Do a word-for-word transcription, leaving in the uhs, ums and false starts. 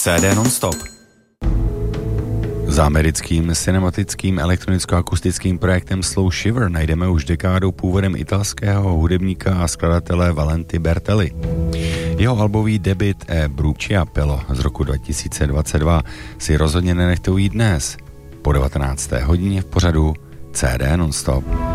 C D non-stop. Za americkým cinematickým elektronicko-akustickým projektem Slow Shiver najdeme už dekádu původem italského hudebníka a skladatele Valenty Bertelli. Jeho albový debut E Bruci Appello z roku dva tisíce dvacet dva si rozhodně nenechte ujít dnes po devatenácté hodině v pořadu C D non-stop.